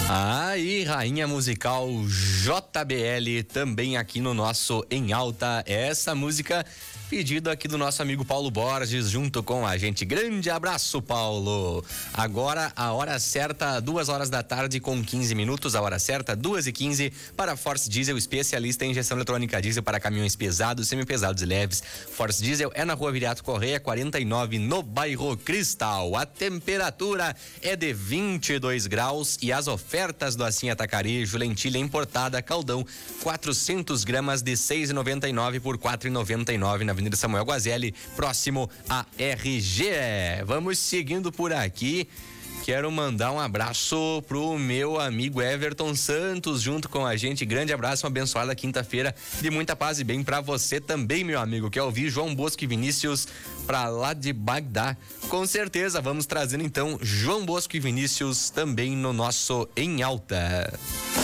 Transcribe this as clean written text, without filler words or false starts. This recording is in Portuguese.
Aí, rainha musical JBL, também aqui no nosso Em Alta. Essa música pedido aqui do nosso amigo Paulo Borges, junto com a gente. Grande abraço, Paulo. Agora, a hora certa, 2 horas da tarde com 15 minutos. A hora certa, 2h15, para Force Diesel, especialista em injeção eletrônica diesel para caminhões pesados, semipesados e leves. Force Diesel é na Rua Viriato Correia, 49, no bairro Cristal. A temperatura é de 22 graus e as ofertas do Assim Atacarejo, lentilha importada, caldão, 400 gramas de 6,99 por 4,99 na Avenida Samuel Guazelli, próximo a RGE. Vamos seguindo por aqui. Quero mandar um abraço pro meu amigo Everton Santos, junto com a gente. Grande abraço, uma abençoada quinta-feira de muita paz e bem pra você também, meu amigo. Quer ouvir João Bosco e Vinícius pra lá de Bagdá? Com certeza, vamos trazendo então João Bosco e Vinícius também no nosso Em Alta.